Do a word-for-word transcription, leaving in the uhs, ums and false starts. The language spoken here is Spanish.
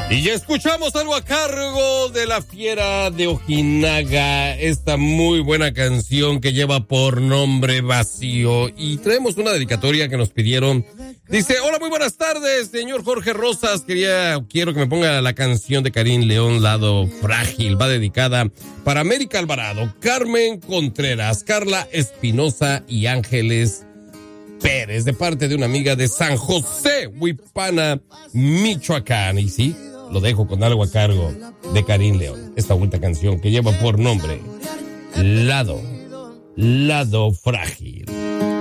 Y ya escuchamos algo a cargo de la Fiera de Ojinaga, esta muy buena canción que lleva por nombre Vacío. Y traemos una dedicatoria que nos pidieron. Dice, hola, muy buenas tardes, señor Jorge Rosas. Quería, quiero que me ponga la canción de Karim León, Lado Frágil. Va dedicada para América Alvarado, Carmen Contreras, Carla Espinosa y Ángeles Pérez, de parte de una amiga de San José, Huipana, Michoacán. Y sí, lo dejo con algo a cargo de Karim León, esta bonita canción que lleva por nombre Lado, Lado Frágil.